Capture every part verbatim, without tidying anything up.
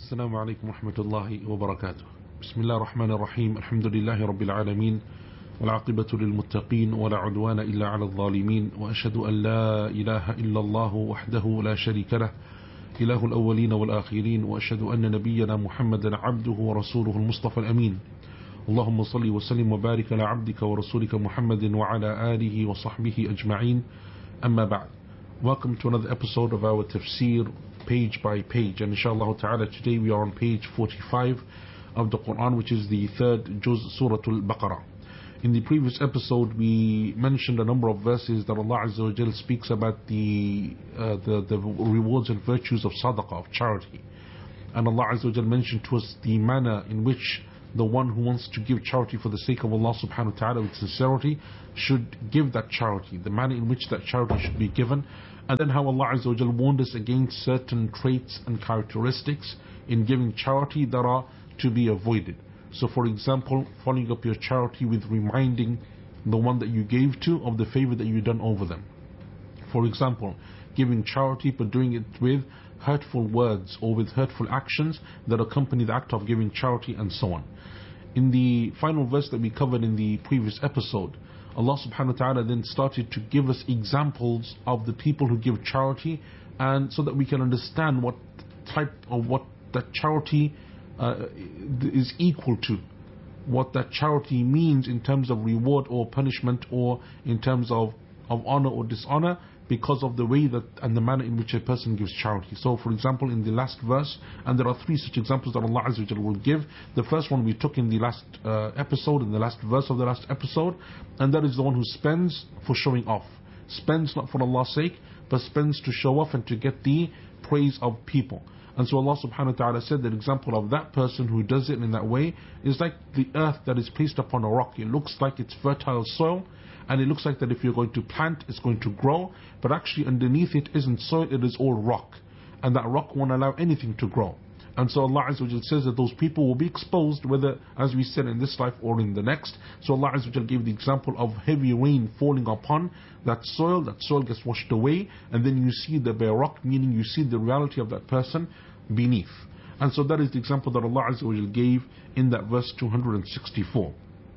السلام عليكم ورحمة الله وبركاته. بسم الله الرحمن الرحيم. الحمد لله رب العالمين، والعاقبة للمتقين، ولا عدوان إلا على الظالمين، وأشهد أن لا إله إلا الله وحده لا شريك له، إله الأولين والآخرين، وأشهد أن نبينا محمدا عبده ورسوله المصطفى الأمين. اللهم صل وسلم وبارك على عبدك ورسولك محمد وعلى آله وصحبه أجمعين. أما بعد. Welcome to another episode of our tafsir, page by page, and inshallah ta'ala today we are on page forty-five of the Quran, which is the third juz, Surah Al-Baqarah. In the previous episode we mentioned a number of verses that Allah Azza wa Jal speaks about the, uh, the the rewards and virtues of sadaqah, of charity, and Allah Azza wa Jal mentioned to us the manner in which the one who wants to give charity for the sake of Allah subhanahu wa ta'ala with sincerity should give that charity, the manner in which that charity should be given, and then how Allah Azza wa Jal warned us against certain traits and characteristics in giving charity that are to be avoided. So for example, following up your charity with reminding the one that you gave to of the favor that you've done over them. For example, giving charity but doing it with hurtful words or with hurtful actions that accompany the act of giving charity, and so on. In the final verse that we covered in the previous episode, Allah subhanahu wa ta'ala then started to give us examples of the people who give charity, and so that we can understand what type of what that charity uh, is equal to, what that charity means in terms of reward or punishment, or in terms of, of honor or dishonor, because of the way that and the manner in which a person gives charity. So for example, in the last verse, and there are three such examples that Allah Azza wa Jalla will give. The first one we took in the last uh, episode, in the last verse of the last episode, and that is the one who spends for showing off. Spends not for Allah's sake, but spends to show off and to get the praise of people. And so Allah subhanahu wa ta'ala said that example of that person who does it in that way is like the earth that is placed upon a rock. It looks like it's fertile soil, and it looks like that if you're going to plant, it's going to grow, but actually underneath it isn't soil, it is all rock, and that rock won't allow anything to grow. And so Allah Azza wa Jal says that those people will be exposed, whether, as we said, in this life or in the next. So Allah Azza wa Jal gave the example of heavy rain falling upon that soil. That soil gets washed away, and then you see the bare rock, meaning you see the reality of that person beneath. And so that is the example that Allah Azza wa Jal gave in that verse two hundred sixty-four.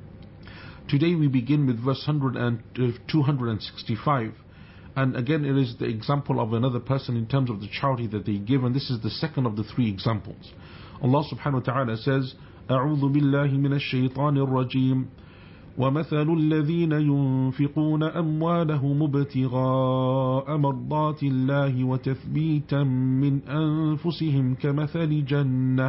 Today we begin with verse two hundred sixty-five, and again it is the example of another person in terms of the charity that they give, and this is the second of the three examples. Allah subhanahu wa ta'ala says, أعوذ بالله من الشيطان الرجيم ومثل الذين ينفقون أموالهم ابتغاء مرضات الله وتثبيتا من أنفسهم كمثل جنة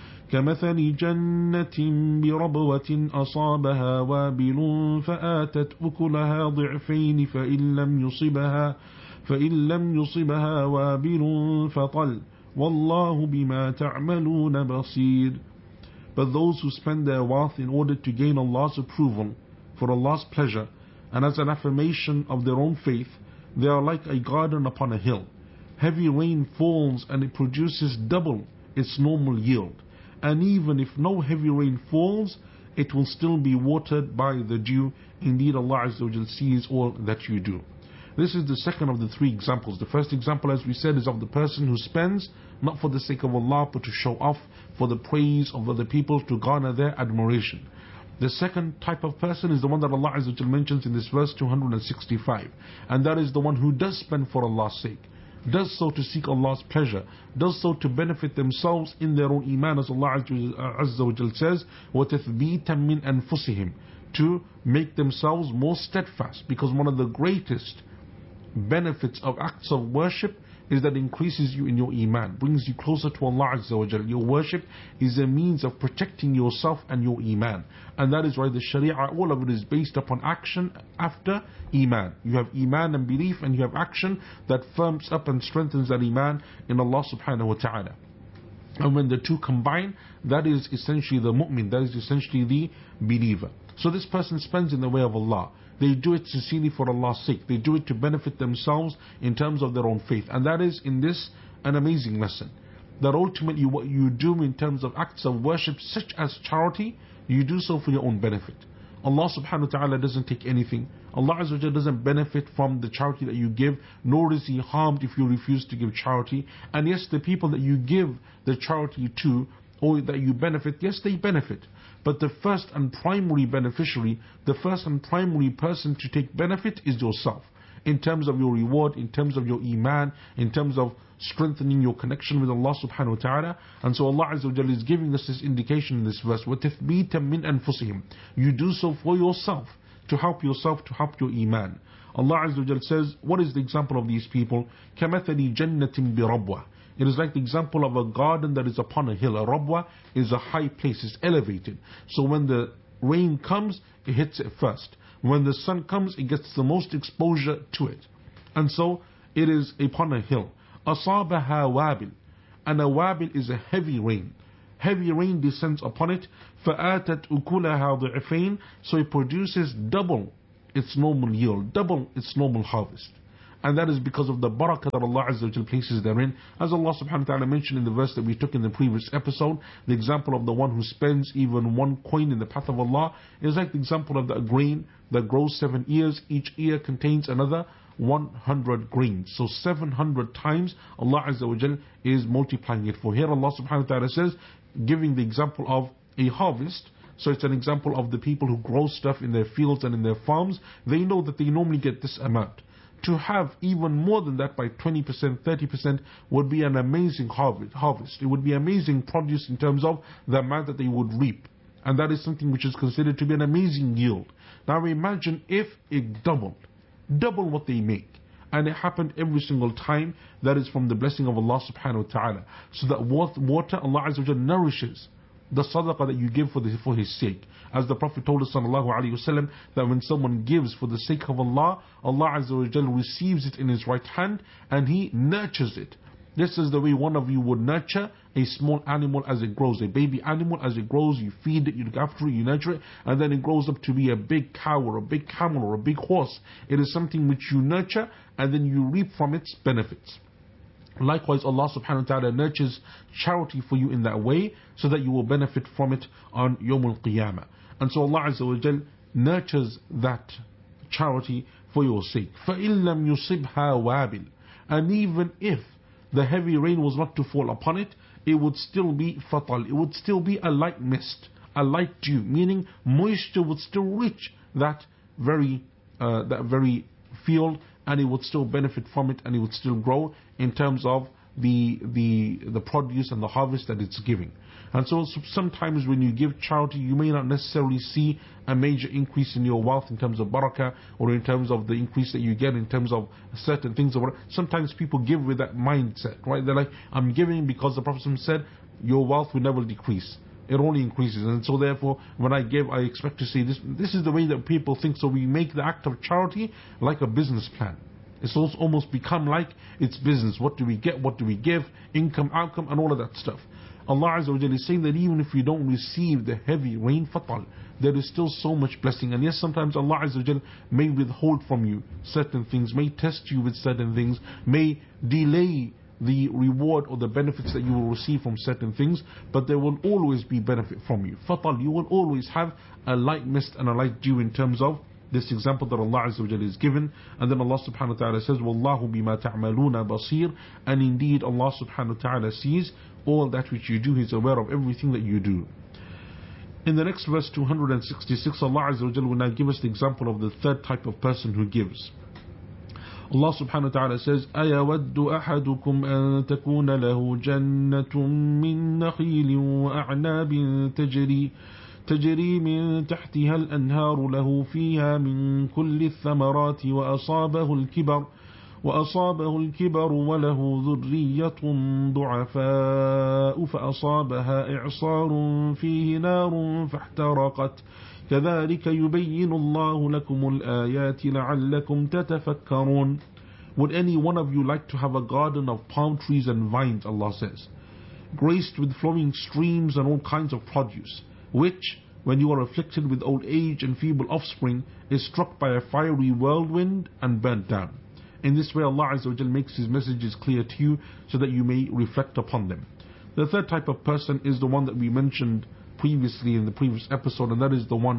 كمثل جنة بربوة أصابها وابل فآتت أكلها ضعفين فإن لم يصبها فإن لم يصبها وابل فطل والله بما تعملون بصير. But those who spend their wealth in order to gain Allah's approval, for Allah's pleasure, and as an affirmation of their own faith, they are like a garden upon a hill. Heavy rain falls and it produces double its normal yield. And even if no heavy rain falls, it will still be watered by the dew. Indeed, Allah Azza wa Jal sees all that you do. This is the second of the three examples. The first example, as we said, is of the person who spends not for the sake of Allah, but to show off, for the praise of other people, to garner their admiration. The second type of person is the one that Allah Azza wa Jal mentions in this verse two hundred sixty-five, and that is the one who does spend for Allah's sake, does so to seek Allah's pleasure, does so to benefit themselves in their own iman, as Allah Azza wa Jal says, وَتَثْبِيتًا مِنْ أَنفُسِهِمْ, to make themselves more steadfast, because one of the greatest benefits of acts of worship is that it increases you in your iman, brings you closer to Allah Azza wa Jal. Your worship is a means of protecting yourself and your iman, and that is why the sharia, all of it is based upon action after iman. You have iman and belief, and you have action that firms up and strengthens that iman in Allah subhanahu wa ta'ala. And when the two combine, that is essentially the mu'min, that is essentially the believer. So this person spends in the way of Allah. They do it sincerely for Allah's sake. They do it to benefit themselves in terms of their own faith. And that is in this an amazing lesson. That ultimately what you do in terms of acts of worship such as charity, you do so for your own benefit. Allah subhanahu wa ta'ala doesn't take anything. Allah Azza wa Jal doesn't benefit from the charity that you give, nor is He harmed if you refuse to give charity. And yes, the people that you give the charity to, or that you benefit, yes, they benefit. But the first and primary beneficiary, the first and primary person to take benefit is yourself. In terms of your reward, in terms of your iman, in terms of strengthening your connection with Allah subhanahu wa ta'ala. And so Allah Azza wa Jalla is giving us this indication in this verse, وَتَثْبِيتًا مِنْ أَنفُسِهِمْ. You do so for yourself, to help yourself, to help your iman. Allah Azza wa Jalla says, what is the example of these people? كَمَثَلِ جَنَّةٍ بِرَبْوَةٍ. It is like the example of a garden that is upon a hill. A rabwa is a high place, it's elevated. So when the rain comes, it hits it first. When the sun comes, it gets the most exposure to it. And so it is upon a hill. أَصَابَهَا وَابِلٌ. And a wabil is a heavy rain. Heavy rain descends upon it. فَآتَتْ أُكُلَهَا ضِعْفَيْنِ. So it produces double its normal yield, double its normal harvest. And that is because of the barakah that Allah Azza wa Jalla places therein. As Allah subhanahu wa ta'ala mentioned in the verse that we took in the previous episode, the example of the one who spends even one coin in the path of Allah is like the example of the grain that grows seven ears. Each ear contains another one hundred grains. So seven hundred times Allah Azza wa Jalla is multiplying it. For here Allah subhanahu wa ta'ala says, giving the example of a harvest. So it's an example of the people who grow stuff in their fields and in their farms. They know that they normally get this amount. To have even more than that by twenty percent, thirty percent would be an amazing harvest. It would be amazing produce in terms of the amount that they would reap. And that is something which is considered to be an amazing yield. Now imagine if it doubled, double what they make. And it happened every single time. That is from the blessing of Allah subhanahu wa ta'ala. So that water, Allah Azza wa Jalla nourishes the sadaqah that you give for, the, for His sake. As the Prophet told us sallallahu alayhi wa sallam, that when someone gives for the sake of Allah, Allah Azza wa Jalla receives it in His right hand and He nurtures it. This is the way one of you would nurture a small animal as it grows. A baby animal as it grows, you feed it, you look after it, you nurture it, and then it grows up to be a big cow or a big camel or a big horse. It is something which you nurture and then you reap from its benefits. Likewise, Allah subhanahu wa ta'ala nurtures charity for you in that way so that you will benefit from it on Yawm al-Qiyamah. And so Allah Azza wa Jal nurtures that charity for your sake. فَإِن لَمْ يُصِبْهَا وَابِلٌ. And even if the heavy rain was not to fall upon it, it would still be fatal. It would still be a light mist, a light dew, meaning moisture would still reach that very, uh, that very field, and it would still benefit from it, and it would still grow in terms of the the the produce and the harvest that it's giving. And so sometimes when you give charity, you may not necessarily see a major increase in your wealth in terms of barakah, or in terms of the increase that you get in terms of certain things. Sometimes people give with that mindset, right? They're like, I'm giving because the Prophet said your wealth will never decrease. It only increases. And so therefore, when I give, I expect to see this. This is the way that people think. So we make the act of charity like a business plan. It's also almost become like it's business. What do we get? What do we give? Income, outcome, and all of that stuff. Allah Azza wa Jalla is saying that even if you don't receive the heavy rain, fatal, there is still so much blessing. And yes, sometimes Allah Azza wa Jalla may withhold from you certain things, may test you with certain things, may delay the reward or the benefits that you will receive from certain things, but there will always be benefit from you. Fatal, you will always have a light mist and a light dew in terms of this example that Allah Azza wa Jalla is given. And then Allah subhanahu wa ta'ala says, Wallahu bima ta'maluna basir. And indeed Allah subhanahu wa ta'ala sees all that which you do. He's aware of everything that you do. In the next verse two hundred sixty-six, Allah Azza wa Jalla will now give us the example of the third type of person who gives. Allah subhanahu wa ta'ala says, أَيَوَدُّ أَحَدُكُمْ أَن تَكُونَ لَهُ جَنَّةٌ مِّن نَخِيلٍ وَأَعْنَابٍ تَجْرِي تجري من تحتها الأنهار له فيها من كل الثمرات وأصابه الكبر وأصابه الكبر وله ذرية ضعفاء فأصابها إعصار فيه نار فاحترقت كذلك يبين الله لكم الآيات لعلكم تتفكرون. Would any one of you like to have a garden of palm trees and vines, Allah says, graced with flowing streams and all kinds of produce, which, when you are afflicted with old age and feeble offspring, is struck by a fiery whirlwind and burnt down. In this way Allah Azza wa Jalla makes His messages clear to you so that you may reflect upon them. The third type of person is the one that we mentioned previously in the previous episode, and that is the one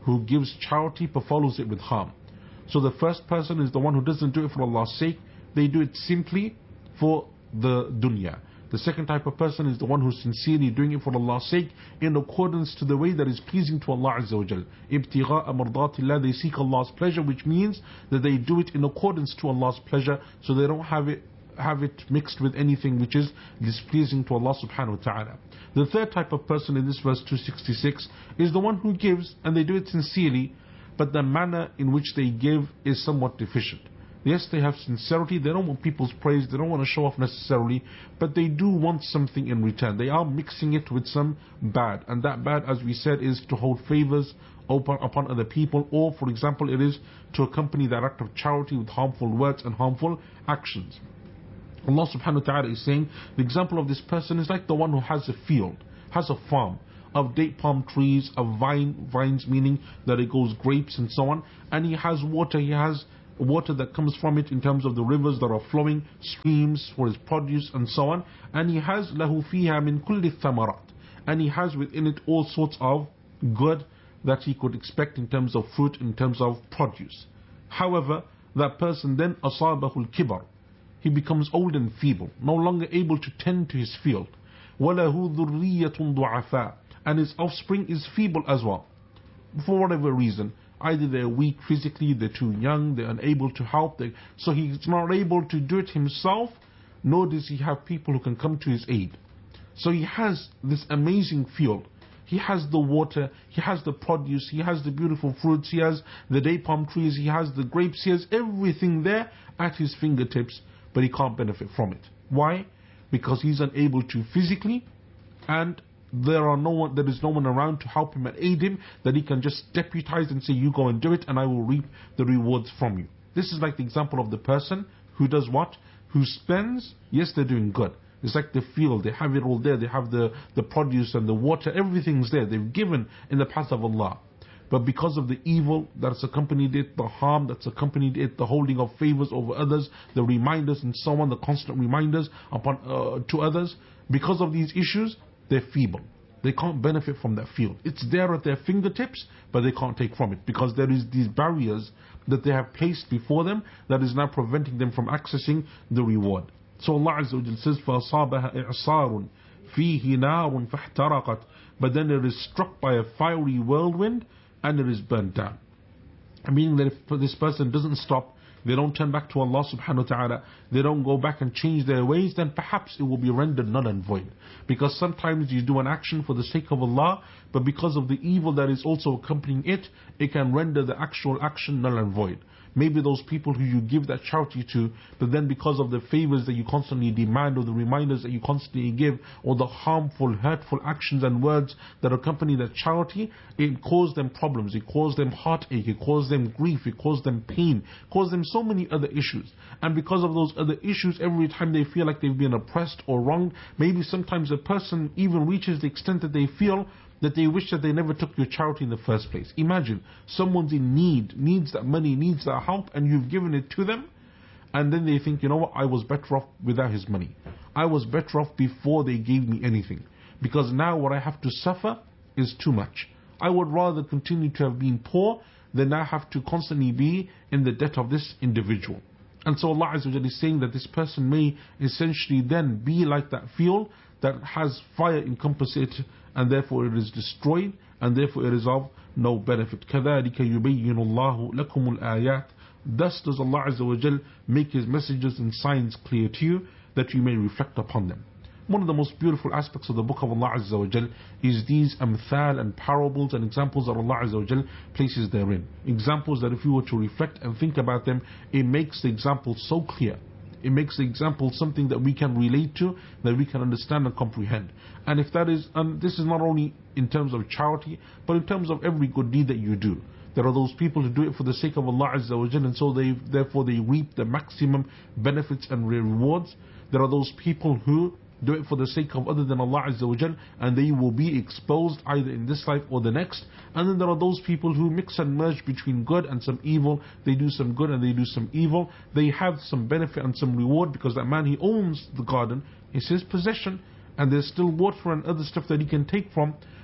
who gives charity but follows it with harm. So the first person is the one who doesn't do it for Allah's sake, they do it simply for the dunya. The second type of person is the one who's sincerely doing it for Allah's sake in accordance to the way that is pleasing to Allah Azza wa Jal. Ibtigha'a mardatillah, they seek Allah's pleasure, which means that they do it in accordance to Allah's pleasure, so they don't have it have it mixed with anything which is displeasing to Allah subhanahu wa ta'ala. The third type of person in this verse two sixty-six is the one who gives, and they do it sincerely, but the manner in which they give is somewhat deficient. Yes, they have sincerity, they don't want people's praise, they don't want to show off necessarily, but they do want something in return. They are mixing it with some bad, and that bad, as we said, is to hold favors upon, upon other people, or for example, it is to accompany that act of charity with harmful words and harmful actions. Allah subhanahu wa ta'ala is saying, the example of this person is like the one who has a field, has a farm of date palm trees, of vine, vines meaning that it goes grapes and so on, and he has water, he has water that comes from it in terms of the rivers that are flowing, streams for his produce and so on, and he has lahu fiha min kulli thamarat, and he has within it all sorts of good that he could expect in terms of fruit, in terms of produce. However, that person then asabahu al-kibar, he becomes old and feeble, no longer able to tend to his field. وَلَهُ ذُرِّيَّةٌ ضُعَفَاء, and his offspring is feeble as well. For whatever reason, either they're weak physically, they're too young, they're unable to help, they, so he's not able to do it himself, nor does he have people who can come to his aid. So he has this amazing field. He has the water, he has the produce, he has the beautiful fruits, he has the date palm trees, he has the grapes, he has everything there at his fingertips, but he can't benefit from it. Why? Because he's unable to physically, and there are no one, there is no one around to help him and aid him, that he can just deputize and say, you go and do it and I will reap the rewards from you. This is like the example of the person who does what? Who spends, yes, they're doing good. It's like the field, they have it all there, they have the, the produce and the water, everything's there, they've given in the path of Allah. But because of the evil that's accompanied it, the harm that's accompanied it, the holding of favors over others, the reminders and so on, the constant reminders upon uh, to others, because of these issues, they're feeble. They can't benefit from that field. It's there at their fingertips, but they can't take from it, because there is these barriers that they have placed before them that is now preventing them from accessing the reward. So Allah Azza wa Jalla says, فَأَصَابَهَا إِعْصَارٌ فِيهِ نَارٌ فَاحْتَرَقَتْ, but then it is struck by a fiery whirlwind and it is burnt down. Meaning that if this person doesn't stop, they don't turn back to Allah subhanahu wa ta'ala, they don't go back and change their ways, then perhaps it will be rendered null and void. Because sometimes you do an action for the sake of Allah, but because of the evil that is also accompanying it, it can render the actual action null and void. Maybe those people who you give that charity to, but then because of the favors that you constantly demand, or the reminders that you constantly give, or the harmful, hurtful actions and words that accompany that charity, it caused them problems, it caused them heartache, it caused them grief, it caused them pain, it caused them so many other issues. And because of those other issues, every time they feel like they've been oppressed or wronged, maybe sometimes a person even reaches the extent that they feel that they wish that they never took your charity in the first place. Imagine, someone's in need, needs that money, needs that help, and you've given it to them, and then they think, you know what, I was better off without his money. I was better off before they gave me anything. Because now what I have to suffer is too much. I would rather continue to have been poor than now have to constantly be in the debt of this individual. And so Allah Azza wa Jalla is saying that this person may essentially then be like that field that has fire encompass it, and therefore it is destroyed, and therefore it is of no benefit. كَذَلِكَ يُبَيِّنُ اللَّهُ لَكُمُ الْآيَاتِ, thus does Allah Azza wa Jal make His messages and signs clear to you, that you may reflect upon them. One of the most beautiful aspects of the book of Allah Azza wa Jal is these amthal and parables and examples that Allah Azza wa Jal places therein. Examples that if you were to reflect and think about them, it makes the example so clear. It makes the example something that we can relate to, that we can understand and comprehend. And if that is, and this is not only in terms of charity, but in terms of every good deed that you do. There are those people who do it for the sake of Allah Azza wa Jal, and so they therefore they reap the maximum benefits and rewards. There are those people who do it for the sake of other than Allah Azza wa Jal, and they will be exposed either in this life or the next. And then there are those people who mix and merge between good and some evil. They do some good and they do some evil. They have some benefit and some reward, because that man, he owns the garden, it's his possession, and there's still water and other stuff that he can take from.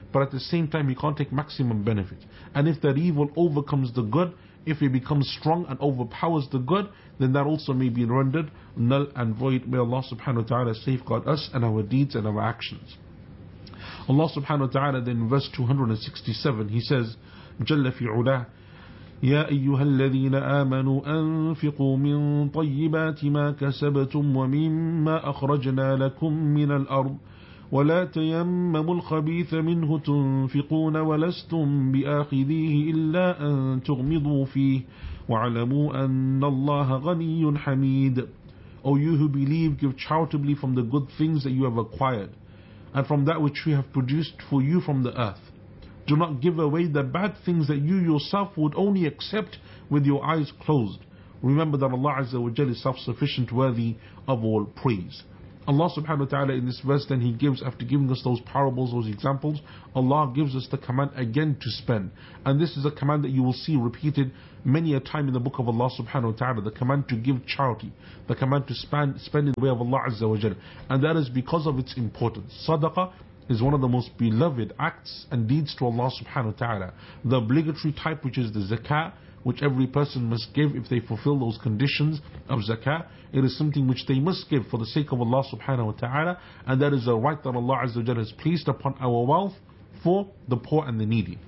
but at the same time you can't take maximum benefit. And if that evil overcomes the good, if it becomes strong and overpowers the good, then that also may be rendered null and void. May Allah subhanahu wa ta'ala safeguard us and our deeds and our actions. Allah subhanahu wa ta'ala then in verse two hundred sixty-seven, He says, Jalla fi ulah, يا أيها الذين آمنوا أنفقوا من طيبات ما كسبتم ومما أخرجنا لكم من الأرض ولا تيمموا الخبيث منه تنفقون ولستم بآخذيه إلا أن تغمضوا فيه وَاعْلَمُوا أَنَّ اللَّهَ غَنِيٌّ حَمِيدٌ. O you who believe, give charitably from the good things that you have acquired, and from that which we have produced for you from the earth. Do not give away the bad things that you yourself would only accept with your eyes closed. Remember that Allah Azza wa Jalla is self-sufficient, worthy of all praise. Allah subhanahu wa ta'ala in this verse then He gives, after giving us those parables, those examples, Allah gives us the command again to spend. And this is a command that you will see repeated many a time in the book of Allah subhanahu wa ta'ala. The command to give charity, the command to spend, spend in the way of Allah Azza wa Jalla. And that is because of its importance. Sadaqah is one of the most beloved acts and deeds to Allah subhanahu wa ta'ala. The obligatory type, which is the zakah, which every person must give if they fulfill those conditions of zakah. It is something which they must give for the sake of Allah subhanahu wa ta'ala, and that is a right that Allah Azza wa Jalla has placed upon our wealth for the poor and the needy.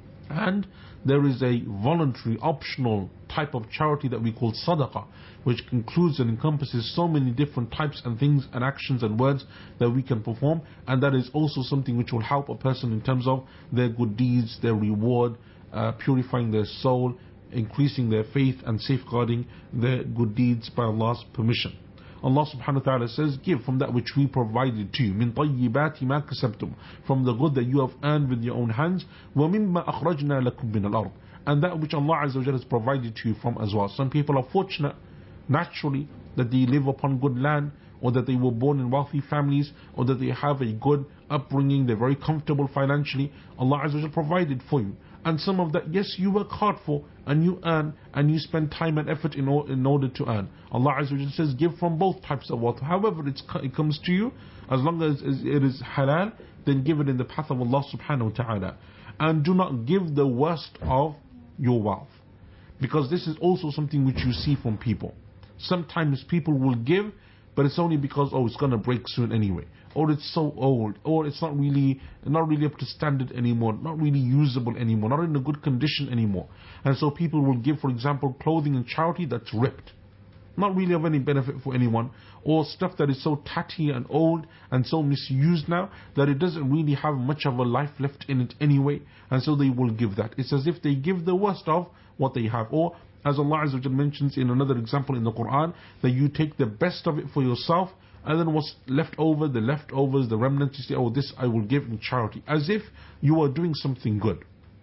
And there is a voluntary, optional type of charity that we call sadaqah, which includes and encompasses so many different types and things and actions and words that we can perform, and that is also something which will help a person in terms of their good deeds, their reward, uh, purifying their soul, increasing their faith and safeguarding their good deeds by Allah's permission. Allah subhanahu wa ta'ala says, give from that which we provided to you, min tayyibati ma kasabtum, from the good that you have earned with your own hands, wa mimma akhrajna lakum min al-ard, and that which Allah Azza wa Jalla has provided to you from as well. Some people are fortunate naturally that they live upon good land, or that they were born in wealthy families, or that they have a good upbringing, they're very comfortable financially. Allah Azza wa Jalla provided for you. And some of that, yes, you work hard for, and you earn, and you spend time and effort in, in order to earn. Allah Azza wa Jalla says, give from both types of wealth. However it's, it comes to you, as long as it is halal, then give it in the path of Allah subhanahu wa ta'ala. And do not give the worst of your wealth. Because this is also something which you see from people. Sometimes people will give, but it's only because, oh, it's going to break soon anyway. Or it's so old, or it's not really not really up to standard anymore, not really usable anymore, not in a good condition anymore. And so people will give, for example, clothing and charity that's ripped, not really of any benefit for anyone, or stuff that is so tatty and old and so misused now that it doesn't really have much of a life left in it anyway, and so they will give that. It's as if they give the worst of what they have. Or as Allah Azza wa Jalla mentions in another example in the Quran, that you take the best of it for yourself, and then what's left over, the leftovers, the remnants, you say, oh, this I will give in charity, as if you are doing something good.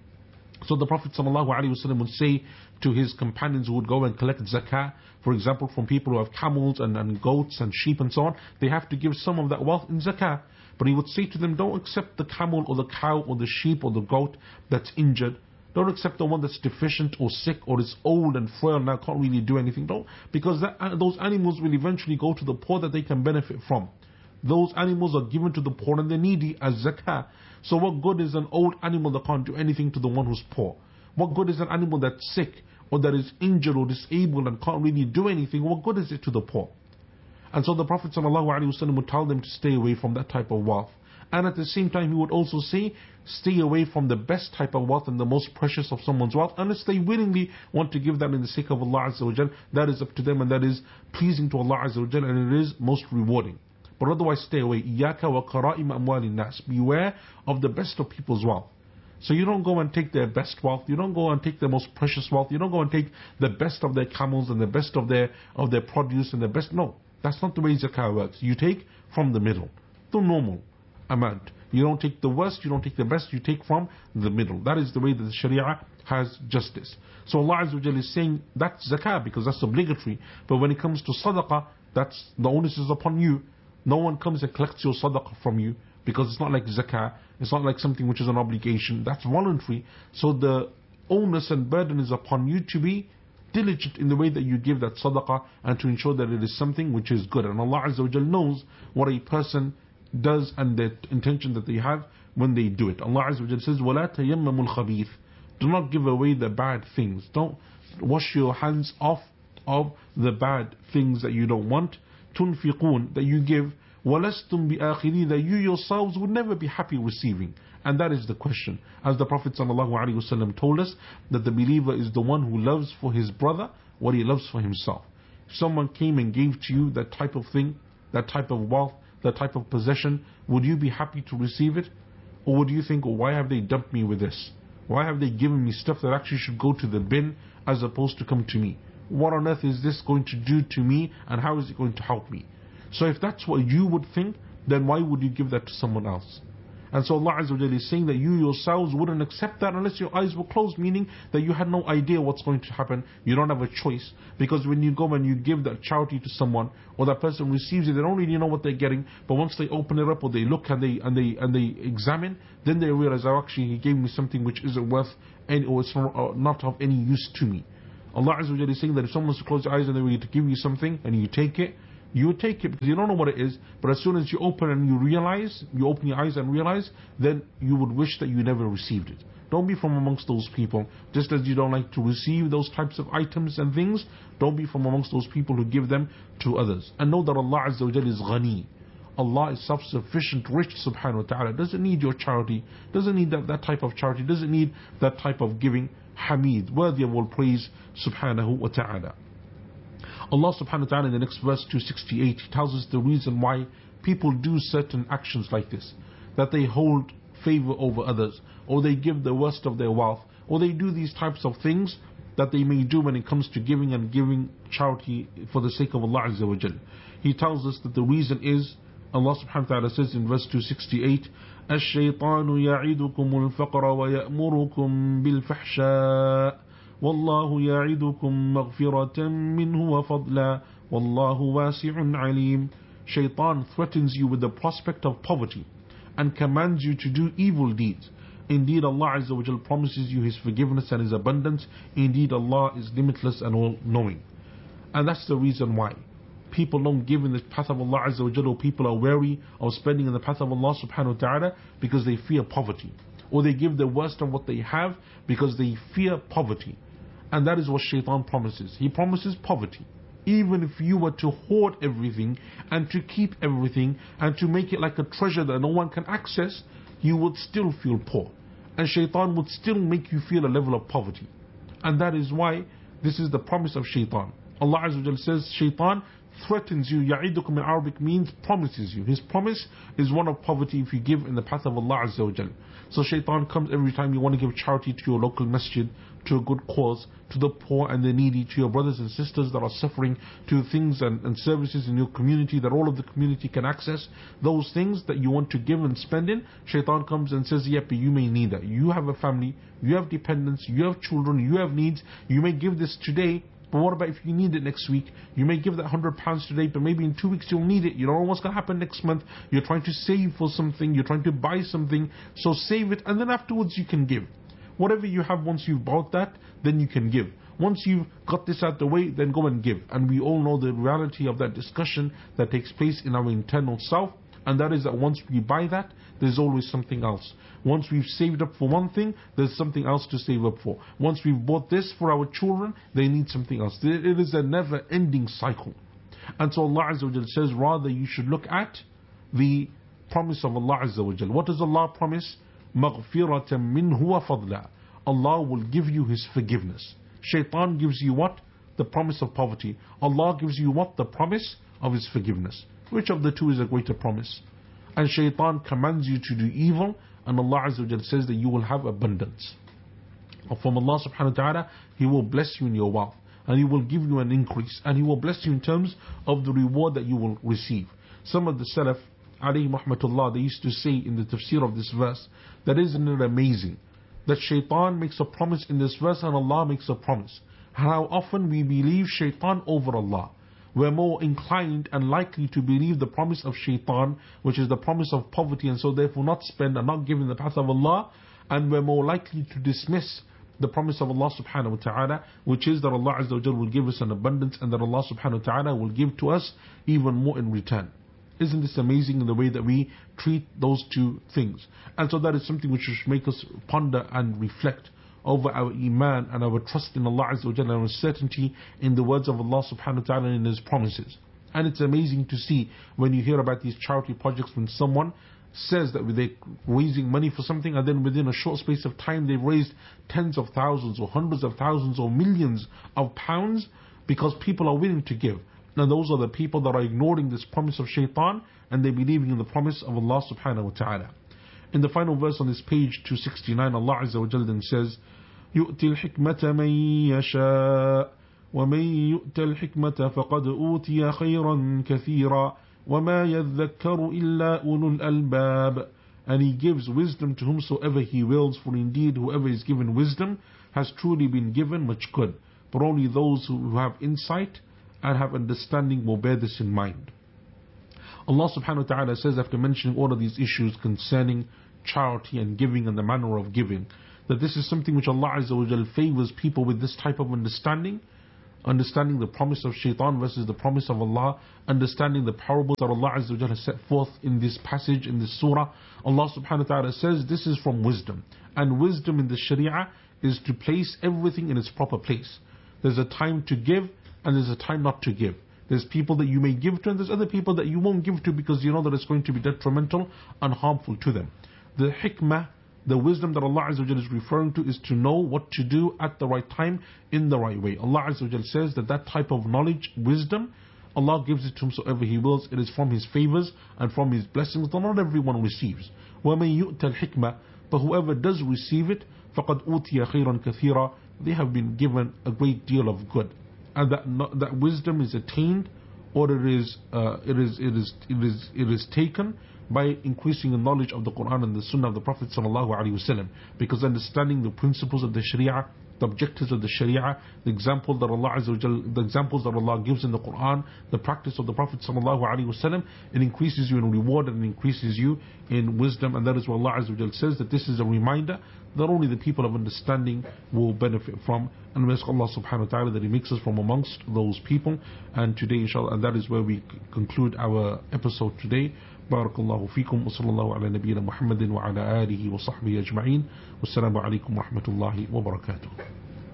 So the Prophet ﷺ would say to his companions who would go and collect zakah, for example, from people who have camels and, and goats and sheep and so on, they have to give some of that wealth in zakah. But he would say to them, don't accept the camel or the cow or the sheep or the goat that's injured. Don't accept the one that's deficient or sick or is old and frail now, can't really do anything. Don't, because that, uh, those animals will eventually go to the poor that they can benefit from. Those animals are given to the poor and the needy as zakah. So what good is an old animal that can't do anything to the one who's poor? What good is an animal that's sick or that is injured or disabled and can't really do anything? What good is it to the poor? And so the Prophet ﷺ would tell them to stay away from that type of wealth. And at the same time, he would also say, stay away from the best type of wealth and the most precious of someone's wealth, unless they willingly want to give that in the sake of Allah Azza wa Jal. That is up to them, and that is pleasing to Allah Azza wa Jal, and it is most rewarding. But otherwise, stay away. إِيَّاكَ وَقَرَائِمَ أَمْوَالِ النَّاسِ. Beware of the best of people's wealth. So you don't go and take their best wealth. You don't go and take their most precious wealth. You don't go and take the best of their camels and the best of their of their produce and the best. No, that's not the way zakah works. You take from the middle, the normal amount. You don't take the worst, you don't take the best, you take from the middle. That is the way that the Sharia has justice. So Allah Azza wa Jalla is saying that's zakah because that's obligatory. But when it comes to sadaqah, that's the onus is upon you. No one comes and collects your sadaqah from you, because it's not like zakah. It's not like something which is an obligation. That's voluntary. So the onus and burden is upon you to be diligent in the way that you give that sadaqah, and to ensure that it is something which is good. And Allah Azza wa Jalla knows what a person does and the intention that they have when they do it. Allah Azza wa Jalla says, وَلَا تَيَمَّمُوا الْخَبِيثِ. Do not give away the bad things. Don't wash your hands off of the bad things that you don't want. تُنْفِقُونَ, that you give. وَلَسْتُمْ بِآخِرِينَ, that you yourselves would never be happy receiving. And that is the question. As the Prophet ﷺ told us, that the believer is the one who loves for his brother what he loves for himself. If someone came and gave to you that type of thing, that type of wealth, that type of possession, would you be happy to receive it? Or would you think, oh, why have they dumped me with this? Why have they given me stuff that actually should go to the bin as opposed to come to me? What on earth is this going to do to me, and how is it going to help me? So if that's what you would think, then why would you give that to someone else? And so Allah Azza wa Jalla is saying that you yourselves wouldn't accept that unless your eyes were closed, meaning that you had no idea what's going to happen. You don't have a choice. Because when you go and you give that charity to someone, or that person receives it, they don't really know what they're getting, but once they open it up or they look and they and they and they examine, then they realize, oh, actually he gave me something which isn't worth any, or it's not of any use to me. Allah Azza wa Jalla is saying that if someone was to close their eyes and they were to give you something and you take it, you would take it because you don't know what it is, but as soon as you open and you realize, you open your eyes and realize, then you would wish that you never received it. Don't be from amongst those people. Just as you don't like to receive those types of items and things, don't be from amongst those people who give them to others. And know that Allah Azza wa Jalla is ghani. Allah is self-sufficient, rich, subhanahu wa ta'ala. Doesn't need your charity, doesn't need that, that type of charity, doesn't need that type of giving. Hamid, worthy of all praise, subhanahu wa ta'ala. Allah subhanahu wa ta'ala in the next verse two sixty-eight tells us the reason why people do certain actions like this, that they hold favor over others, or they give the worst of their wealth, or they do these types of things that they may do when it comes to giving and giving charity for the sake of Allah Azza wa Jal. He tells us that the reason is, Allah subhanahu wa ta'ala says in verse two sixty-eight, الشيطان يعدكم الفقر ويأمركم بالفحشاء والله يعدكم مغفرة منه وفضلا والله واسع عليم. Shaitan threatens you with the prospect of poverty and commands you to do evil deeds. Indeed, Allah Azza wa Jal promises you His forgiveness and His abundance. Indeed, Allah is limitless and all-knowing. And that's the reason why people don't give in the path of Allah Azza wa Jal, or people are wary of spending in the path of Allah subhanahu wa ta'ala because they fear poverty. Or they give the worst of what they have because they fear poverty. And that is what Shaitan promises. He promises poverty. Even if you were to hoard everything and to keep everything and to make it like a treasure that no one can access, you would still feel poor. And Shaitan would still make you feel a level of poverty. And that is why this is the promise of Shaitan. Allah Azza wa Jalla says Shaitan threatens you. Ya'idukum in Arabic means promises you. His promise is one of poverty if you give in the path of Allah Azza wa Jalla. So Shaitan comes every time you want to give charity to your local masjid, to a good cause, to the poor and the needy, to your brothers and sisters that are suffering, to things and, and services in your community that all of the community can access. Those things that you want to give and spend in, Shaitan comes and says, yep, you may need that. You have a family, you have dependents, you have children, you have needs. You may give this today, but what about if you need it next week? You may give that one hundred pounds today, but maybe in two weeks you'll need it. You don't know what's going to happen next month. You're trying to save for something, you're trying to buy something, so save it and then afterwards you can give. Whatever you have, once you've bought that, then you can give. Once you've got this out the way, then go and give. And we all know the reality of that discussion that takes place in our internal self, and that is that once we buy that, there's always something else. Once we've saved up for one thing, there's something else to save up for. Once we've bought this for our children, they need something else. It is a never-ending cycle. And so Allah Azza wa Jalla says, rather you should look at the promise of Allah Azza wa Jalla. What does Allah promise? مَغْفِرَةً مِّنْهُ وَفَضْلًا. Allah will give you His forgiveness. Shaitan gives you what? The promise of poverty. Allah gives you what? The promise of His forgiveness. Which of the two is a greater promise? And Shaitan commands you to do evil, and Allah Azza wa Jalla says that you will have abundance. From Allah subhanahu wa ta'ala, He will bless you in your wealth, and He will give you an increase, and He will bless you in terms of the reward that you will receive. Some of the Salaf, alayhi rahmatullah, they used to say in the tafsir of this verse, that isn't it amazing that Shaitan makes a promise in this verse and Allah makes a promise. How often we believe Shaitan over Allah. We're more inclined and likely to believe the promise of Shaitan, which is the promise of poverty, and so therefore not spend and not give in the path of Allah, and we're more likely to dismiss the promise of Allah subhanahu wa ta'ala, which is that Allah Azza wa Jalla will give us an abundance and that Allah subhanahu wa ta'ala will give to us even more in return. Isn't this amazing in the way that we treat those two things? And so that is something which should make us ponder and reflect over our iman and our trust in Allah Azza wa Jalla and our certainty in the words of Allah subhanahu wa ta'ala and in His promises. And it's amazing to see when you hear about these charity projects, when someone says that they're raising money for something, and then within a short space of time they've raised tens of thousands or hundreds of thousands or millions of pounds because people are willing to give. Now those are the people that are ignoring this promise of shaitan and they're believing in the promise of Allah subhanahu wa ta'ala. In the final verse on this page two sixty-nine, Allah Azza wa Jalla then says, يُؤْتِ الْحِكْمَةَ مَن يَشَاءُ وَمَن يُؤْتَ الْحِكْمَةَ فَقَدْ أُوتِيَ خَيْرًا كَثِيرًا وَمَا يَذَّكَّرُ إِلَّا أُولُو الْأَلْبَابِ. And He gives wisdom to whomsoever He wills, for indeed whoever is given wisdom has truly been given much good. But only those who have insight and have understanding will bear this in mind. Allah subhanahu wa ta'ala says, after mentioning all of these issues concerning charity and giving and the manner of giving, that this is something which Allah Azza wa Jal favors people with this type of understanding, understanding the promise of shaitan versus the promise of Allah, understanding the parables that Allah Azza wa Jal has set forth in this passage, in this surah. Allah subhanahu wa ta'ala says this is from wisdom. And wisdom in the sharia is to place everything in its proper place. There's a time to give and there's a time not to give. There's people that you may give to and there's other people that you won't give to because you know that it's going to be detrimental and harmful to them. The hikmah, the wisdom that Allah Azza wa Jal is referring to, is to know what to do at the right time in the right way. Allah Azza wa Jal says that that type of knowledge, wisdom, Allah gives it to whomsoever He wills. It is from His favors and from His blessings that not everyone receives. وَمَن يُؤْتَ الْحِكْمَةِ, but whoever does receive it, فَقَدْ أُوتِيَ خَيْرًا كَثِيرًا, they have been given a great deal of good. And that that wisdom is attained, or it is uh, it is it is it is it is taken by increasing the knowledge of the Quran and the Sunnah of the Prophet sallallahu alaihi wasallam. Because understanding the principles of the Sharia, the objectives of the Sharia, the example that Allah Azza wa Jal, the examples that Allah gives in the Quran, the practice of the Prophet sallallahu alaihi wasallam, it increases you in reward and increases you in wisdom. And that is what Allah Azza wa Jal says, that this is a reminder that only the people of understanding will benefit from. And we ask Allah subhanahu wa ta'ala that He makes us from amongst those people. And today inshallah, and that is where we conclude our episode today. بارك الله فيكم وصلى الله على نبينا محمد وعلى آله وصحبه أجمعين والسلام عليكم ورحمة الله وبركاته.